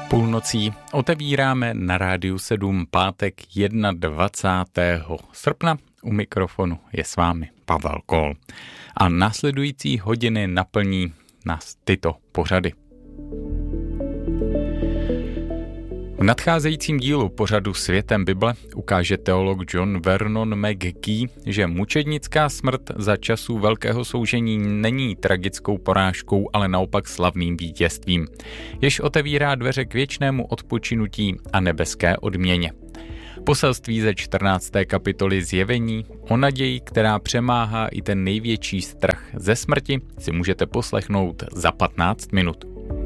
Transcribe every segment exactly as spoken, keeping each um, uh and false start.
Půlnocí otevíráme na Rádiu sedm pátek dvacátého prvního srpna. U mikrofonu je s vámi Pavel Kol. A následující hodiny naplní nás tyto pořady. V nadcházejícím dílu pořadu Světem Bible ukáže teolog John Vernon McGee, že mučednická smrt za časů velkého soužení není tragickou porážkou, ale naopak slavným vítězstvím, jež otevírá dveře k věčnému odpočinutí a nebeské odměně. Poselství ze čtrnácté kapitoly Zjevení o naději, která přemáhá i ten největší strach ze smrti, si můžete poslechnout za patnáct minut.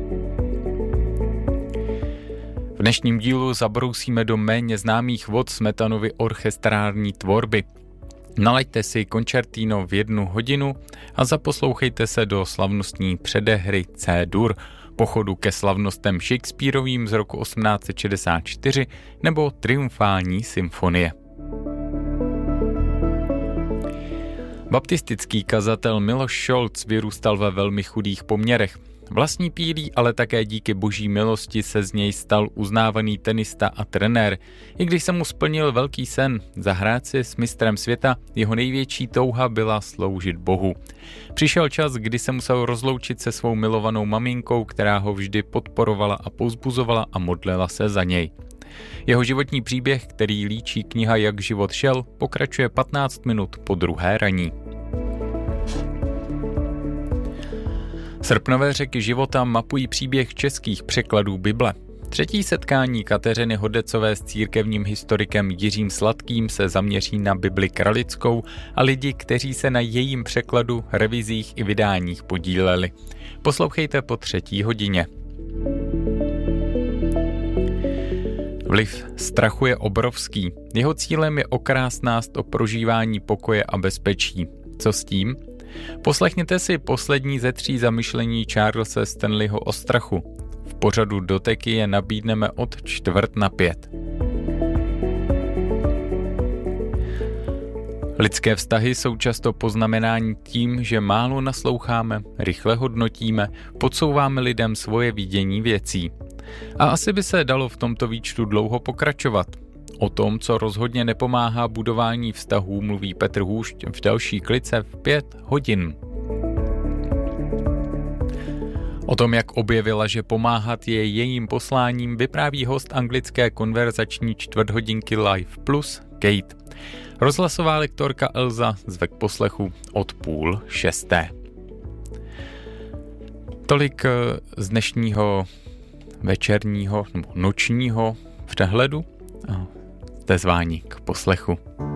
V dnešním dílu zabrousíme do méně známých vod Smetanovy orchestrální tvorby. Nalaďte si koncertino v jednu hodinu a zaposlouchejte se do slavnostní předehry C-dur, pochodu ke slavnostem Shakespearovým z roku osmnáct set šedesát čtyři nebo triumfální symfonie. Baptistický kazatel Miloš Šolc vyrůstal ve velmi chudých poměrech. Vlastní pílí, ale také díky boží milosti se z něj stal uznávaný tenista a trenér. I když se mu splnil velký sen zahrát si s mistrem světa, jeho největší touha byla sloužit Bohu. Přišel čas, kdy se musel rozloučit se svou milovanou maminkou, která ho vždy podporovala a povzbuzovala a modlila se za něj. Jeho životní příběh, který líčí kniha Jak život šel, pokračuje patnáct minut po druhé raní. Srpnové řeky života mapují příběh českých překladů Bible. Třetí setkání Kateřiny Hodecové s církevním historikem Jiřím Sladkým se zaměří na Bibli kralickou a lidi, kteří se na jejím překladu, revizích i vydáních podíleli. Poslouchejte po třetí hodině. Vliv strachu je obrovský. Jeho cílem je okrást nás o prožívání pokoje a bezpečí. Co s tím? Poslechněte si poslední ze tří zamyšlení Charlese Stanleyho o strachu. V pořadu Doteky je nabídneme od čtvrt na pět. Lidské vztahy jsou často poznamenány tím, že málo nasloucháme, rychle hodnotíme, podsouváme lidem svoje vidění věcí. A asi by se dalo v tomto výčtu dlouho pokračovat. O tom, co rozhodně nepomáhá budování vztahů, mluví Petr Hůšť v další klice v pět hodin. O tom, jak objevila, že pomáhat je jejím posláním, vypráví host anglické konverzační čtvrthodinky Live Plus, Kate. Rozhlasová lektorka Elza zve k poslechu od půl šesté. Tolik z dnešního večerního nebo nočního přehledu. Jste zváni k poslechu.